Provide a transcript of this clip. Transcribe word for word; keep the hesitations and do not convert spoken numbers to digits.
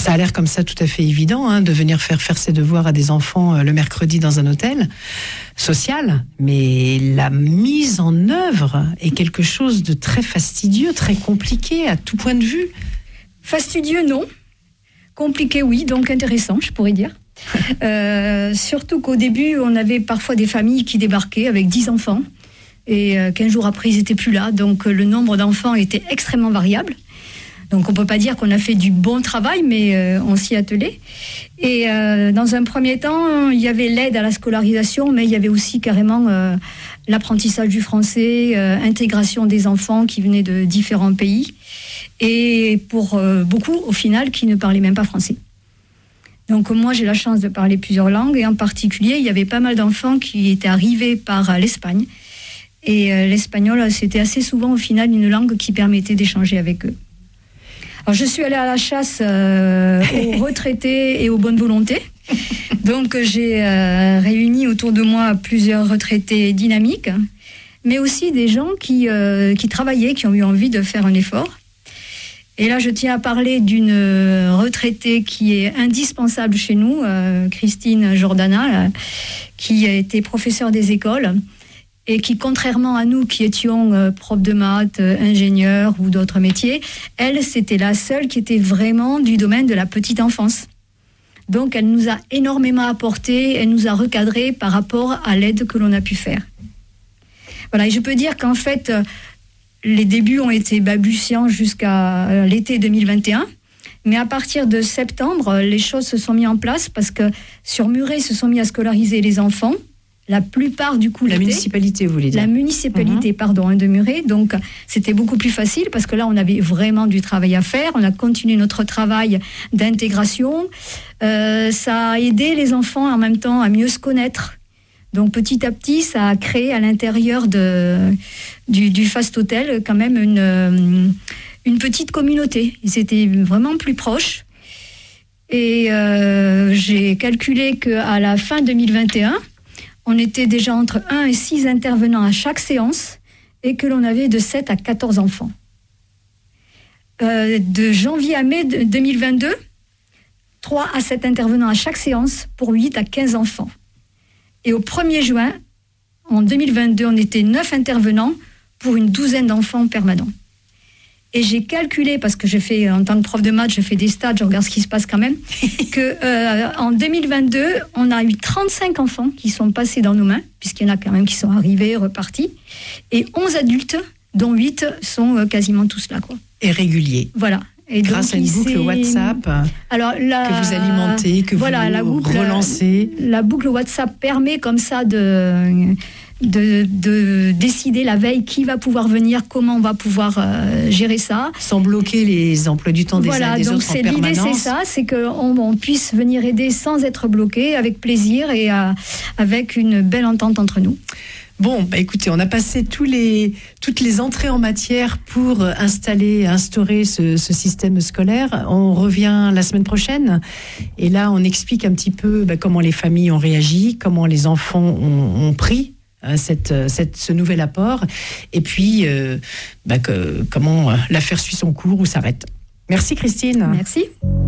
Ça a l'air comme ça tout à fait évident, hein, de venir faire faire ses devoirs à des enfants euh, le mercredi dans un hôtel social, mais la mise en œuvre est quelque chose de très fastidieux, très compliqué à tout point de vue. Fastidieux, non. Compliqué, oui, donc intéressant, je pourrais dire. euh, surtout qu'au début, on avait parfois des familles qui débarquaient avec dix enfants, et euh, quinze jours après, ils n'étaient plus là, donc euh, le nombre d'enfants était extrêmement variable. Donc on ne peut pas dire qu'on a fait du bon travail, mais euh, on s'y attelait. Et euh, dans un premier temps, il y avait l'aide à la scolarisation, mais il y avait aussi carrément euh, l'apprentissage du français, euh, intégration des enfants qui venaient de différents pays, et pour euh, beaucoup, au final, qui ne parlaient même pas français. Donc moi, j'ai la chance de parler plusieurs langues, et en particulier, il y avait pas mal d'enfants qui étaient arrivés par l'Espagne. Et euh, l'espagnol, c'était assez souvent, au final, une langue qui permettait d'échanger avec eux. Alors, je suis allée à la chasse euh, aux retraités et aux bonnes volontés. Donc, j'ai euh, réuni autour de moi plusieurs retraités dynamiques, mais aussi des gens qui, euh, qui travaillaient, qui ont eu envie de faire un effort. Et là, je tiens à parler d'une retraitée qui est indispensable chez nous, euh, Christine Jordana, là, qui a été professeure des écoles, et qui, contrairement à nous qui étions euh, profs de maths, euh, ingénieurs ou d'autres métiers, elle, c'était la seule qui était vraiment du domaine de la petite enfance. Donc, elle nous a énormément apporté, elle nous a recadré par rapport à l'aide que l'on a pu faire. Voilà, et je peux dire qu'en fait, euh, les débuts ont été balbutiants jusqu'à euh, l'été deux mille vingt et un. Mais à partir de septembre, les choses se sont mises en place parce que sur Muret, se sont mis à scolariser les enfants. La plupart du coup la l'été, municipalité, vous voulez dire. La municipalité, mmh. pardon, hein, de Muret. Donc, c'était beaucoup plus facile parce que là, on avait vraiment du travail à faire. On a continué notre travail d'intégration. Euh, ça a aidé les enfants en même temps à mieux se connaître. Donc, petit à petit, ça a créé à l'intérieur de, du, du Fast Hotel quand même une, une petite communauté. Ils étaient vraiment plus proches. Et euh, j'ai calculé qu'à la fin deux mille vingt et un, on était déjà entre un et six intervenants à chaque séance et que l'on avait de sept à quatorze enfants. Euh, de janvier à mai deux mille vingt-deux, trois à sept intervenants à chaque séance pour huit à quinze enfants. Et au premier juin, en deux mille vingt-deux, on était neuf intervenants pour une douzaine d'enfants permanents. Et j'ai calculé, parce que je fais, en tant que prof de maths, je fais des stats, je regarde ce qui se passe quand même, que euh, en deux mille vingt-deux, on a eu trente-cinq enfants qui sont passés dans nos mains, puisqu'il y en a quand même qui sont arrivés, repartis, et onze adultes, dont huit sont euh, quasiment tous là, quoi. Et réguliers. Voilà. Et grâce donc, à une boucle WhatsApp Alors, la... que vous alimentez, que voilà, vous la boucle, relancez. La boucle WhatsApp permet comme ça de... De, de décider la veille qui va pouvoir venir, comment on va pouvoir euh, gérer ça. Sans bloquer les emplois du temps des voilà, uns et des donc autres c'est, en permanence. L'idée, c'est ça, c'est qu'on on puisse venir aider sans être bloqué, avec plaisir et euh, avec une belle entente entre nous. Bon, bah écoutez, on a passé tous les, toutes les entrées en matière pour installer, instaurer ce, ce système scolaire. On revient la semaine prochaine et là, on explique un petit peu bah, comment les familles ont réagi, comment les enfants ont, ont pris Cette, cette, ce nouvel apport, et puis euh, bah, que, comment l'affaire suit son cours ou s'arrête. Merci Christine. Merci.